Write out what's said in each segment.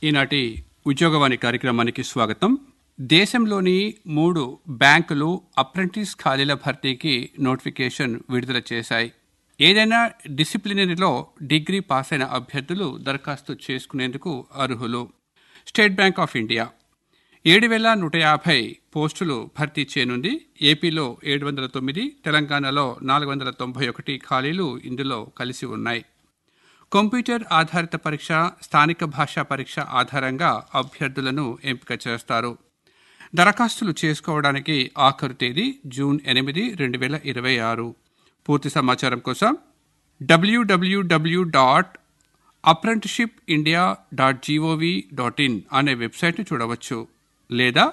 ఈనాటి ఉద్యోగవాణి కార్యక్రమానికి స్వాగతం. దేశంలోని 3 బ్యాంకులు అప్రెంటిస్ ఖాళీల భర్తీకి నోటిఫికేషన్ విడుదల చేశాయి. ఏదైనా డిసిప్లినరీలో డిగ్రీ పాస్ అయిన అభ్యర్థులు దరఖాస్తు చేసుకునేందుకు అర్హులు. స్టేట్ బ్యాంక్ ఆఫ్ ఇండియా 7,150 పోస్టులు భర్తీ చేయనుంది. ఏపీలో 709, తెలంగాణలో 491 ఖాళీలు ఇందులో కలిసి ఉన్నాయి. కంప్యూటర్ ఆధారిత పరీక్ష, స్థానిక భాషా పరీక్ష ఆధారంగా అభ్యర్థులను ఎంపిక చేస్తారు. దరఖాస్తులు చేసుకోవడానికి ఆఖరు తేదీ జూన్ 8, 2026. పూర్తి సమాచారం కోసం www.apprenticeshipindia.gov.in అనే వెబ్సైట్ను చూడవచ్చు, లేదా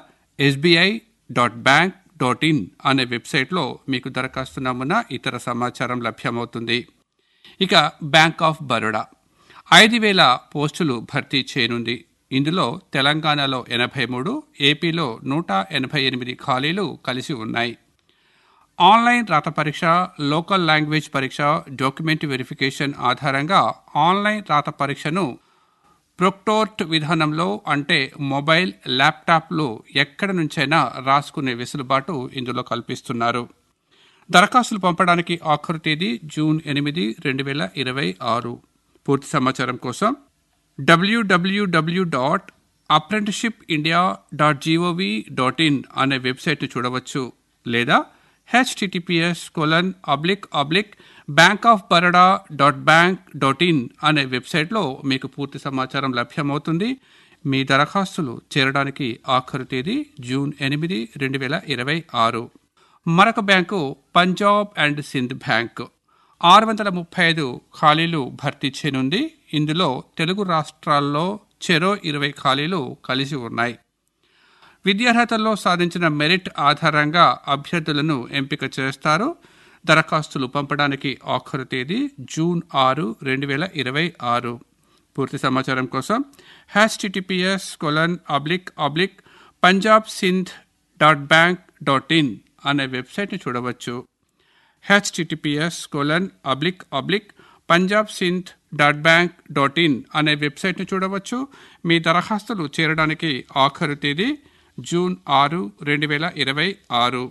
sbi.bank.in అనే వెబ్సైట్లో మీకు దరఖాస్తు నమూనా, ఇతర సమాచారం లభ్యమవుతుంది. ఇక బ్యాంక్ ఆఫ్ బరోడా 5,000 పోస్టులు భర్తీ చేయనుంది. ఇందులో తెలంగాణలో 83, ఏపీలో 188 ఖాళీలు కలిసి ఉన్నాయి. ఆన్లైన్ రాత పరీక్ష, లోకల్ లాంగ్వేజ్ పరీక్ష, డాక్యుమెంట్ వెరిఫికేషన్ ఆధారంగా ఆన్లైన్ రాత పరీక్షను ప్రొక్టోర్ట్ విధానంలో, అంటే మొబైల్, ల్యాప్టాప్లు ఎక్కడి నుంచైనా రాసుకునే వెసులుబాటు ఇందులో కల్పిస్తున్నారు. దరఖాస్తులు పంపడానికి ఆఖరు తేదీ జూన్ 8, 2026. పూర్తి సమాచారం కోసం www.apprenticeshipindia.gov.in అనే వెబ్సైట్ చూడవచ్చు, లేదా https://bankofbaroda.bank.in అనే వెబ్సైట్లో మీకు పూర్తి సమాచారం లభ్యమవుతుంది. మీ దరఖాస్తులు చేరడానికి ఆఖరు తేదీ జూన్ 8, 2026. మరొక bank Punjab and Sindh bank 635 ఖాళీలు భర్తీ చేయనుంది. ఇందులో తెలుగు రాష్ట్రాల్లో చెరో 20 ఖాళీలు కలిసి ఉన్నాయి. విద్యార్హతల్లో సాధించిన మెరిట్ ఆధారంగా అభ్యర్థులను ఎంపిక చేస్తారు. దరఖాస్తులు పంపడానికి ఆఖరు తేదీ జూన్ 6, 2026. పూర్తి సమాచారం కోసం https://punjabsindh.bank.in అనే వెబ్సైట్ని చూడవచ్చు, https://punjabsindh.bank.in అనే వెబ్సైట్ని చూడవచ్చు. మీ దరఖాస్తులు చేరడానికి ఆఖరు తేదీ జూన్ 6, 2026.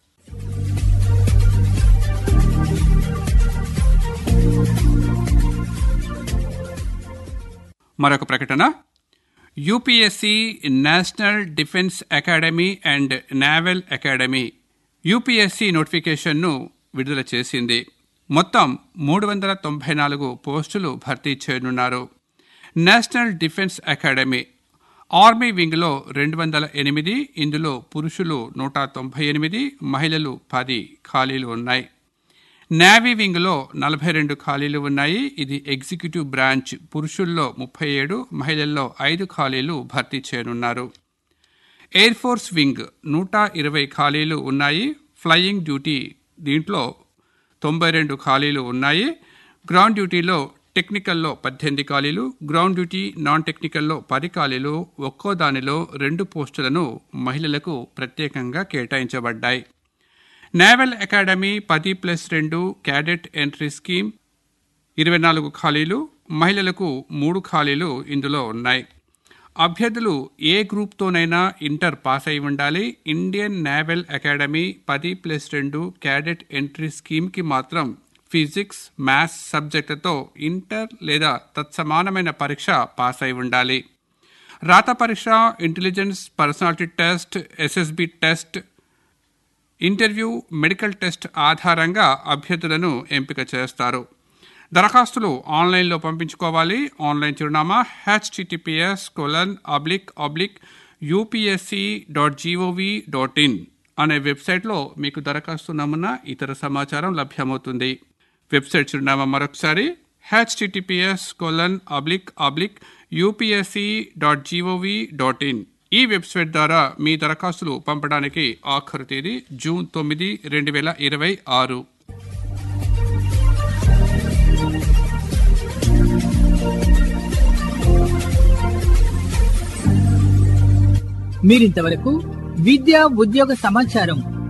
మరొక ప్రకటన. UPSC, national defence academy and naval academy UPSC నోటిఫికేషన్ను విడుదల చేసింది. మొత్తం 394 పోస్టులు భర్తీ చేయనున్నారు. నేషనల్ డిఫెన్స్ అకాడమీ ఆర్మీ వింగ్లో 208, ఇందులో పురుషులు 198, మహిళలు 10 ఖాళీలు ఉన్నాయి. నేవీ వింగ్లో 42 ఖాళీలు ఉన్నాయి. ఇది ఎగ్జిక్యూటివ్ బ్రాంచ్. పురుషుల్లో 37, మహిళల్లో 5 ఖాళీలు భర్తీ చేయనున్నారు. ఎయిర్ ఫోర్స్ వింగ్ 120 ఖాళీలు ఉన్నాయి. ఫ్లయింగ్ డ్యూటీ దీంట్లో 92 ఖాళీలు ఉన్నాయి. గ్రౌండ్ డ్యూటీలో టెక్నికల్లో 18 ఖాళీలు, గ్రౌండ్ డ్యూటీ నాన్ టెక్నికల్లో 10 ఖాళీలు. ఒక్కో దానిలో 2 పోస్టులను మహిళలకు ప్రత్యేకంగా కేటాయించబడ్డాయి. Naval academy 10+2 cadet entry scheme 24 ఖాళీలు, మహిళలకు 3 ఖాళీలు ఇందులో ఉన్నాయి. అభ్యర్థులు ఏ గ్రూప్తోనైనా ఇంటర్ పాస్ అయి ఉండాలి. Indian naval academy 10+2 cadet entry స్కీమ్కి మాత్రం ఫిజిక్స్, మ్యాథ్స్ సబ్జెక్టుతో ఇంటర్ లేదా తత్సమానమైన పరీక్ష పాస్ అయి ఉండాలి. రాత పరీక్ష, intelligence, personality test, SSB test, interview, medical test ఆధారంగా అభ్యర్థులను ఎంపిక చేస్తారు. దరఖాస్తులు ఆన్లైన్లో పంపించుకోవాలి. ఆన్లైన్ చిరునామా https://upsc.gov.in అనే వెబ్సైట్లో మీకు దరఖాస్తు నమూనా, ఇతర సమాచారం లభ్యమవుతుంది. వెబ్సైట్ చిరునామా మరొకసారి https://upsc.gov.in. ఈ వెబ్సైట్ ద్వారా మీ దరఖాస్తులు పంపడానికి ఆఖరు తేదీ జూన్ 9, 2026. మీరింతవరకు విద్యా ఉద్యోగ సమాచారం